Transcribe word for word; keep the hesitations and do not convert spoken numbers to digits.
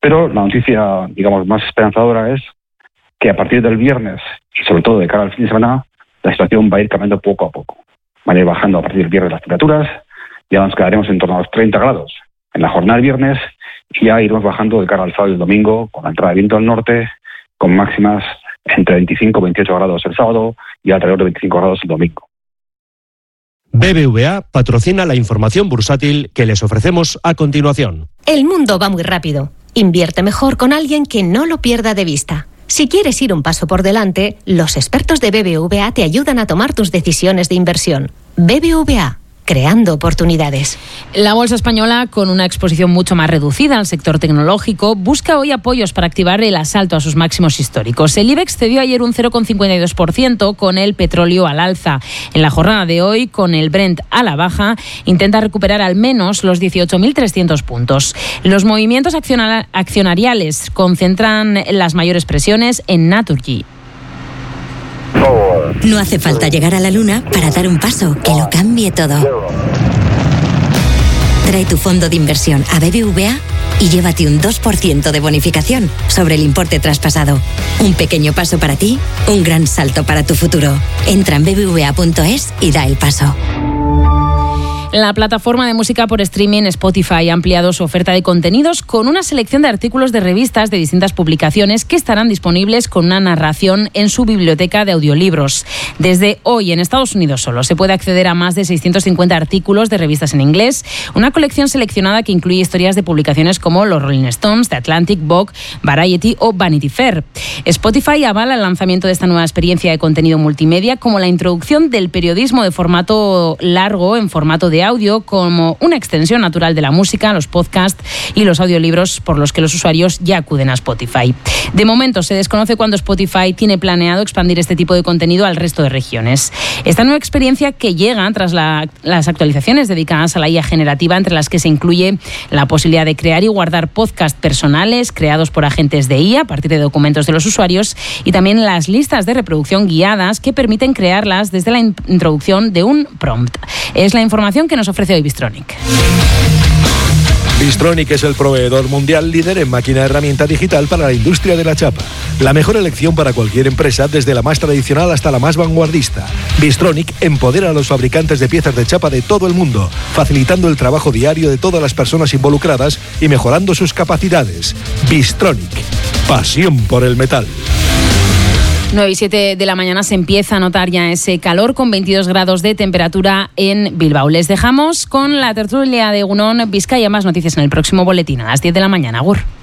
Pero la noticia, digamos, más esperanzadora es que a partir del viernes, y sobre todo de cara al fin de semana, la situación va a ir cambiando poco a poco. Van a ir bajando a partir del viernes las temperaturas, ya nos quedaremos en torno a los treinta grados en la jornada del viernes, y ya iremos bajando de cara al sábado y el domingo, con la entrada de viento del norte, con máximas entre veinticinco y veintiocho grados el sábado y alrededor de veinticinco grados el domingo. B B V A patrocina la información bursátil que les ofrecemos a continuación. El mundo va muy rápido. Invierte mejor con alguien que no lo pierda de vista. Si quieres ir un paso por delante, los expertos de B B V A te ayudan a tomar tus decisiones de inversión. B B V A, creando oportunidades. La bolsa española, con una exposición mucho más reducida al sector tecnológico, busca hoy apoyos para activar el asalto a sus máximos históricos. El IBEX cedió ayer un cero coma cincuenta y dos por ciento con el petróleo al alza. En la jornada de hoy, con el Brent a la baja, intenta recuperar al menos los dieciocho mil trescientos puntos. Los movimientos acciona- accionariales concentran las mayores presiones en Naturgy. No hace falta llegar a la luna para dar un paso que lo cambie todo. Trae tu fondo de inversión a B B V A y llévate un dos por ciento de bonificación sobre el importe traspasado. Un pequeño paso para ti, un gran salto para tu futuro. Entra en b b v a punto es y da el paso. La plataforma de música por streaming Spotify ha ampliado su oferta de contenidos con una selección de artículos de revistas de distintas publicaciones que estarán disponibles con una narración en su biblioteca de audiolibros. Desde hoy, en Estados Unidos solo, se puede acceder a más de seiscientos cincuenta artículos de revistas en inglés, una colección seleccionada que incluye historias de publicaciones como los Rolling Stones, The Atlantic, Vogue, Variety o Vanity Fair. Spotify avala el lanzamiento de esta nueva experiencia de contenido multimedia como la introducción del periodismo de formato largo en formato de audio como una extensión natural de la música, los podcasts y los audiolibros por los que los usuarios ya acuden a Spotify. De momento se desconoce cuándo Spotify tiene planeado expandir este tipo de contenido al resto de regiones. Esta nueva experiencia que llega tras la, las actualizaciones dedicadas a la I A generativa, entre las que se incluye la posibilidad de crear y guardar podcasts personales creados por agentes de I A a partir de documentos de los usuarios, y también las listas de reproducción guiadas que permiten crearlas desde la introducción de un prompt. Es la información que nos ofrece hoy Bystronic. Bystronic es el proveedor mundial líder en máquina herramienta digital para la industria de la chapa. La mejor elección para cualquier empresa, desde la más tradicional hasta la más vanguardista. Bystronic empodera a los fabricantes de piezas de chapa de todo el mundo, facilitando el trabajo diario de todas las personas involucradas y mejorando sus capacidades. Bystronic, pasión por el metal. nueve y siete de la mañana se empieza a notar ya ese calor con veintidós grados de temperatura en Bilbao. Les dejamos con la tertulia de Egunon Vizcaya. Más noticias en el próximo boletín a las diez de la mañana. Agur.